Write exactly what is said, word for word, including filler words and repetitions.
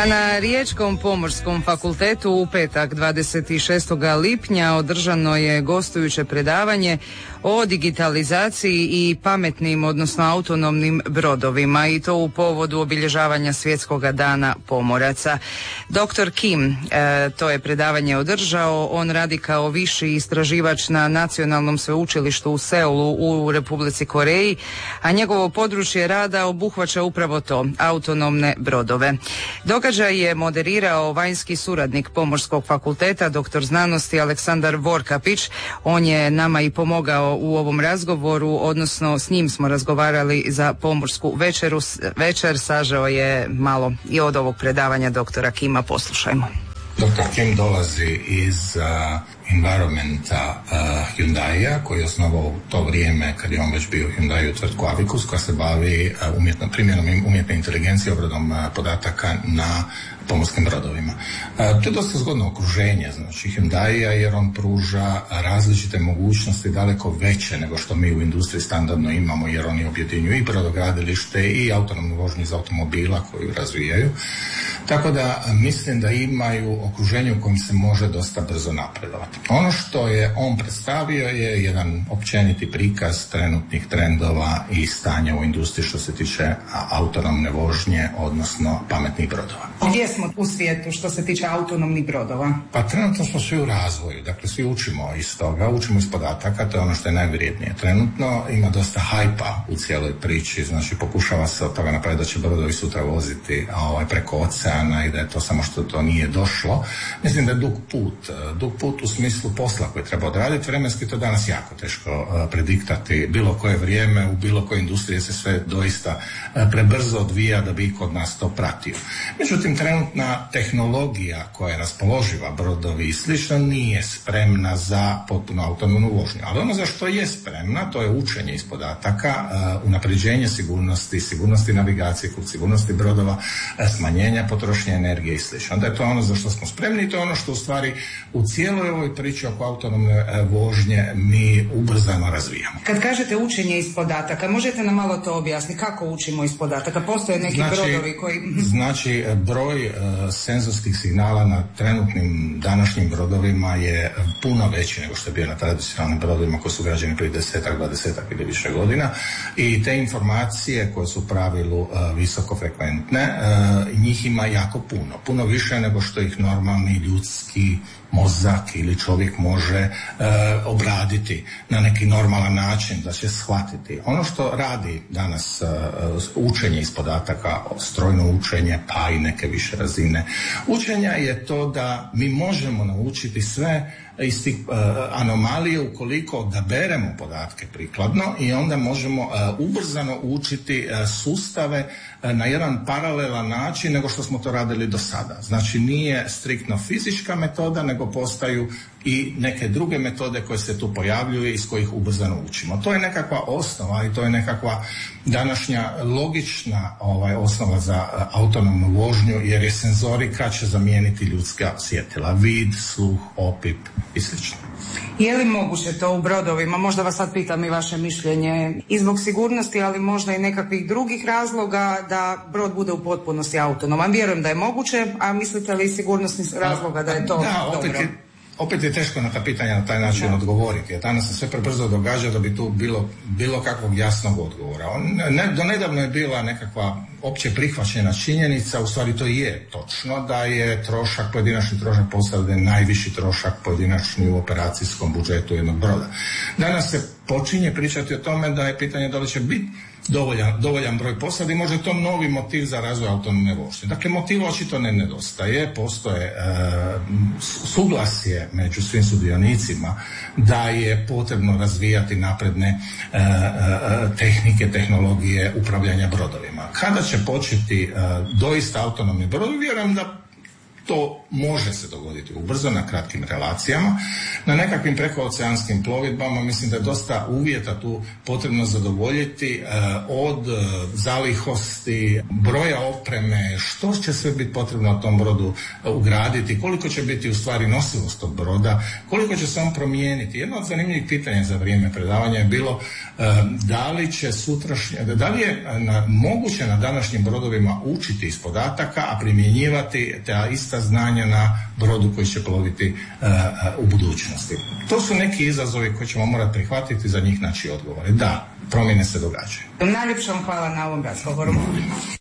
A na Riječkom pomorskom fakultetu u petak dvadeset šestog lipnja održano je gostujuće predavanje o digitalizaciji i pametnim, odnosno autonomnim brodovima, i to u povodu obilježavanja Svjetskog dana pomoraca. doktor Kim e, to je predavanje održao. On radi kao viši istraživač na Nacionalnom sveučilištu u Seulu u Republici Koreji, a njegovo područje rada obuhvaća upravo to, autonomne brodove. Događaj je moderirao vanjski suradnik Pomorskog fakulteta, doktor znanosti Aleksandar Vorkapić. On je nama i pomogao u ovom razgovoru, odnosno s njim smo razgovarali za pomorsku večeru. Večer sažao je malo i od ovog predavanja doktora Kima. Poslušajmo. doktor Kim dolazi iz uh, environmenta uh, Hyundai-a, koji je osnovao u to vrijeme kad je on već bio u Hyundai u tvrtku Avicus, koja se bavi uh, umjetno, primjenom umjetne inteligencije, obradom uh, podataka na pomorskim brodovima. Uh, to je dosta zgodno okruženje, znači Hyundai-a, jer on pruža različite mogućnosti daleko veće nego što mi u industriji standardno imamo, jer oni objedinjuju i brodogradilište i autonomnu vožnju iz automobila koju razvijaju. Tako da mislim da imaju okruženje u kojem se može dosta brzo napredovati. Ono što je on predstavio je jedan općeniti prikaz trenutnih trendova i stanja u industriji što se tiče autonomne vožnje, odnosno pametnih brodova. Gdje smo u svijetu što se tiče autonomnih brodova? Pa trenutno smo svi u razvoju, dakle svi učimo iz toga, učimo iz podataka, to je ono što je najvrijednije. Trenutno ima dosta hajpa u cijeloj priči, znači pokušava se od toga napraviti da će brodovi sutra voziti ovaj, preko oceana i da je to samo što to nije došlo. Mislim da je dug put, dug put u smislu posla koji treba odraditi. Vremenski to danas jako teško uh, prediktati. Bilo koje vrijeme, u bilo koje industrije se sve doista uh, prebrzo odvija da bi kod nas to pratio. Međutim, trenutna tehnologija koja je raspoloživa, brodovi i slično, nije spremna za potpuno autonomnu vožnju. Ali ono za što je spremna, to je učenje iz podataka, uh, unapređenje sigurnosti, sigurnosti navigacije, kod sigurnosti brodova, uh, smanjenja potrošnje energije i slično. Da je to ono za što smo spremni i to je ono što u stvari u cijeloj ovoj priči oko autonomne vožnje mi ubrzano razvijamo. Kad kažete učenje iz podataka, možete nam malo to objasniti? Kako učimo iz podataka? Postoje neki znači, brodovi koji... Znači, broj uh, senzorskih signala na trenutnim današnjim brodovima je puno veći nego što je bio na tradicionalnim brodovima koji su građeni prije desetak, dvadesetak ili više godina, i te informacije koje su u pravilu uh, visokofrekventne, uh, njih ima jako puno. Puno više nego što ih normalni ljudski mozak ili čovjek može e, obraditi na neki normalan način, da će shvatiti. Ono što radi danas e, učenje iz podataka, strojno učenje, pa i neke više razine učenja, je to da mi možemo naučiti sve iz tih uh, anomalije ukoliko odaberemo podatke prikladno, i onda možemo uh, ubrzano učiti uh, sustave uh, na jedan paralelan način nego što smo to radili do sada. Znači nije striktno fizička metoda, nego postaju i neke druge metode koje se tu pojavljuju iz kojih ubrzano učimo. To je nekakva osnova i to je nekakva današnja logična ovaj, osnova za uh, autonomnu vožnju, jer je senzorika će zamijeniti ljudska osjetila, vid, sluh, opip i slično. Je li moguće to u brodovima? Možda vas sad pitam i vaše mišljenje. I zbog sigurnosti, ali možda i nekakvih drugih razloga da brod bude u potpunosti autonoman. Vjerujem da je moguće, a mislite li iz sigurnosnih razloga da je to da, opet dobro? Je, opet je teško na ta pitanja na taj način da. odgovoriti, jer danas se sve prebrzo događa da bi tu bilo bilo kakvog jasnog odgovora. On, ne, do nedavno je bila nekakva opće prihvaćena činjenica, u stvari to je točno, da je trošak, pojedinačni trošak posade najviši trošak pojedinačni u operacijskom budžetu jednog broda. Danas se počinje pričati o tome da je pitanje da li će biti dovoljan, dovoljan broj posadi, možda je to novi motiv za razvoj autonomne vožnje. Dakle, motiv očito ne nedostaje, postoje e, suglasje među svim sudionicima da je potrebno razvijati napredne e, e, tehnike, tehnologije upravljanja brodovima. Kada će početi e, doista autonomni brodovi, vjerujem da To može se dogoditi ubrzo na kratkim relacijama. Na nekakvim prekooceanskim plovidbama mislim da je dosta uvjeta tu potrebno zadovoljiti, eh, od zalihosti, broja opreme, što će sve biti potrebno na tom brodu ugraditi, koliko će biti u stvari nosivost tog broda, koliko će se on promijeniti. Jedno od zanimljivih pitanja za vrijeme predavanja je bilo eh, da li će sutrašnje, da li je na, moguće na današnjim brodovima učiti iz podataka, a primjenjivati ta ista znanja na brodu koji će ploviti uh, uh, u budućnosti. To su neki izazovi koje ćemo morati prihvatiti, za njih naći odgovore. Da, promjene se događaju. Najljepša vam hvala na ovom razgovoru.